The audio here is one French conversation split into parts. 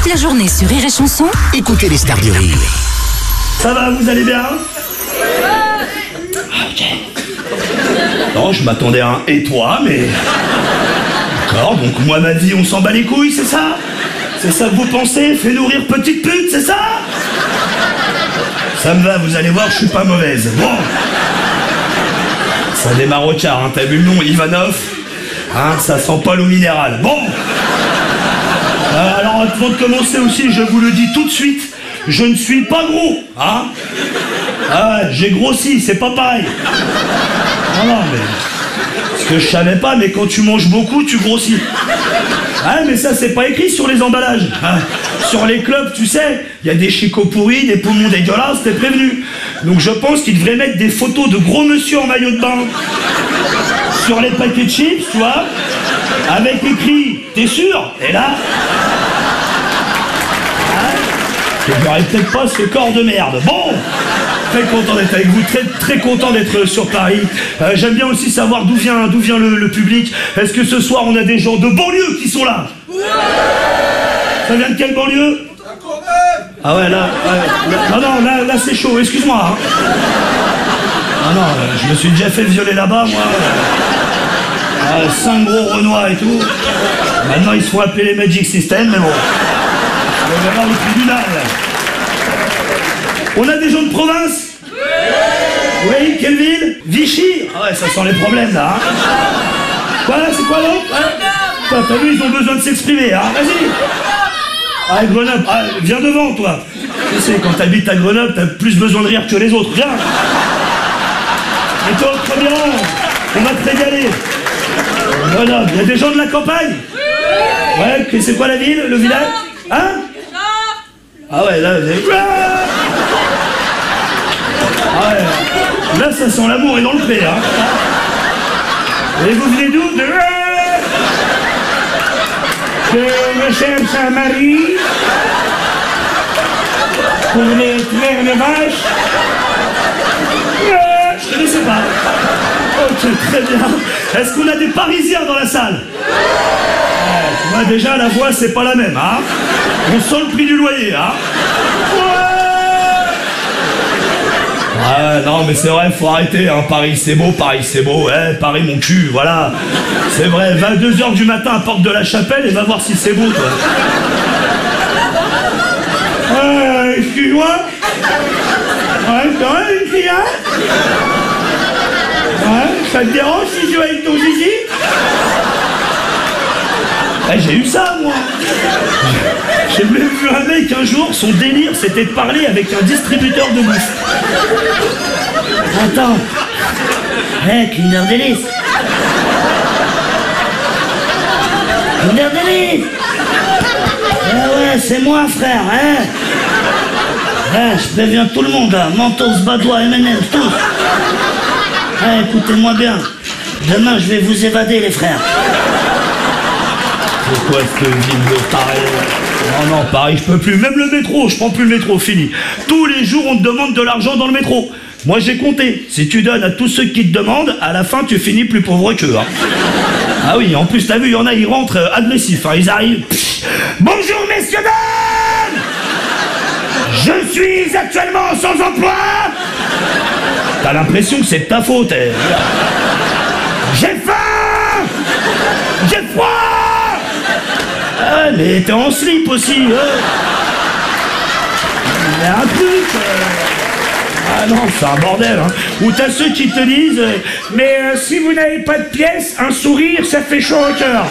Toute la journée sur Rire et Chanson, Écoutez les stars du rire. Ça va, vous allez bien? Ok. Non, je m'attendais à un « et toi », mais... D'accord, donc moi, ma vie, on s'en bat les couilles, c'est ça? C'est ça que vous pensez? Fais nourrir petite pute, c'est ça? Ça me va, vous allez voir, je suis pas mauvaise. Bon. Ça démarre au quart, hein. T'as vu le nom, Ivanov? Hein, ça sent pas l'eau minérale. Bon. Alors, avant de commencer aussi, je vous le dis tout de suite, je ne suis pas gros, hein? Ah, j'ai grossi, c'est pas pareil. Non, mais... Ce que je savais pas, mais quand tu manges beaucoup, tu grossis. Ah, mais ça, c'est pas écrit sur les emballages. Hein. Sur les clubs, tu sais, il y a des chicots pourris, des poumons dégueulasses, t'es prévenu. Donc je pense qu'ils devraient mettre des photos de gros monsieur en maillot de bain sur les paquets de chips, tu vois, avec écrit « T'es sûr ?» Et là... Je n'aurais peut-être pas ce corps de merde. Bon, très content d'être avec vous, très content d'être sur Paris. J'aime bien aussi savoir d'où vient le public. Est-ce que ce soir on a des gens de banlieue qui sont là? Ça vient de quelle banlieue? Ah ouais, là, là c'est chaud, excuse-moi. Hein. Ah non, je me suis déjà fait violer là-bas, moi. 5 gros Renois et tout. Maintenant ils se font appeler les Magic System, mais bon. On va voir le tribunal. On a des gens de province? Oui, quelle ville? Vichy? Ah ouais, ça sent les problèmes là. Hein. Quoi, c'est quoi l'autre? T'as vu, ils ont besoin de s'exprimer, hein. Vas-y. Ah, Grenoble, ah, viens devant toi. Tu sais, quand t'habites à Grenoble, t'as plus besoin de rire que les autres. Viens. Et toi, très bien. On va te régaler. Grenoble, il y a des gens de la campagne? Ouais, c'est quoi la ville, le village? Hein? Ah ouais, là, ah ouais. Là, ça sent l'amour et dans le pré, hein. Et vous venez d'où? De recherche un mari pour les traire les vaches. Je ne sais pas. Ok, très bien. Est-ce qu'on a des Parisiens dans la salle? Moi, déjà, la voix, c'est pas la même, hein. On sent le prix du loyer, hein. Ouais, non, mais c'est vrai, faut arrêter, hein. Paris, c'est beau, ouais, Paris, mon cul, voilà. C'est vrai, 22h du matin à Porte de la Chapelle et va voir si c'est beau, toi. Excuse-moi. Ouais, c'est vrai, une fille, hein. Ouais, ça te dérange si je joue avec ton zizi? Eh, j'ai eu ça, moi. J'ai même vu un mec un jour, son délire, c'était de parler avec un distributeur de bouffe. Attends. Kinder Delice. Kinder Delice. Ouais, c'est moi, frère, hein. Je préviens tout le monde, là. Mentos, Badois, M&M's, tous. Écoutez-moi bien. Demain, je vais vous évader, les frères. Pourquoi cette ville de Paris? Non, Paris, je peux plus. Même le métro, je prends plus le métro, fini. Tous les jours, on te demande de l'argent dans le métro. Moi, j'ai compté. Si tu donnes à tous ceux qui te demandent, à la fin, tu finis plus pauvre qu'eux. Hein. Ah oui, en plus, t'as vu, il y en a, ils rentrent agressifs. Hein, ils arrivent. Bonjour, messieurs, dames! Je suis actuellement sans emploi. T'as l'impression que c'est de ta faute. J'ai faim! J'ai froid! Ah, mais t'es en slip aussi, hein. Il y a un truc. Ah non, c'est un bordel, hein. Ou t'as ceux qui te disent mais si vous n'avez pas de pièces, un sourire, ça fait chaud au cœur.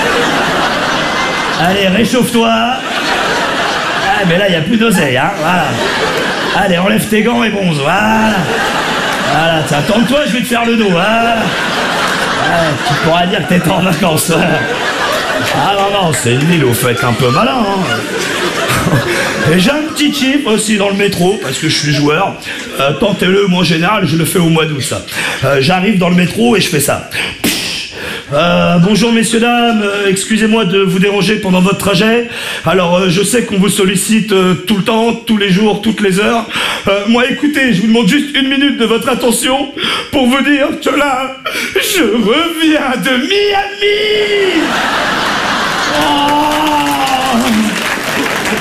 Allez, réchauffe-toi. Ah, mais là, il n'y a plus d'oseille, hein. Voilà. Allez, enlève tes gants et bonze, voilà. Voilà, attends-toi, je vais te faire le dos, hein. Tu pourras dire que t'es en vacances. Ah non, c'est une ville où faut être un peu malin, hein. Et j'ai un petit tip aussi dans le métro, parce que je suis joueur. Tentez-le, moi en général, je le fais au mois d'août, ça. J'arrive dans le métro et je fais ça. Bonjour messieurs, dames, excusez-moi de vous déranger pendant votre trajet. Alors je sais qu'on vous sollicite tout le temps, tous les jours, toutes les heures. Moi écoutez, je vous demande juste 1 minute de votre attention pour vous dire que là, je reviens de Miami. Oh,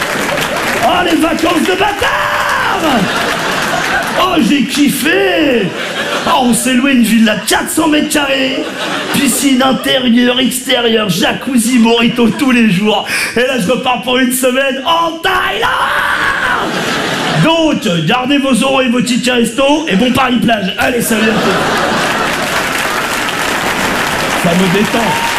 vacances de bâtard. Oh, j'ai kiffé. Oh, on s'est loué une villa de 400 mètres carrés, piscine intérieure, extérieure, jacuzzi, morito tous les jours. Et là, je repars pour une semaine en Thaïlande. Donc, gardez vos euros et vos tickets resto et bon Paris plage. Allez, salut à tous. Ça me détend.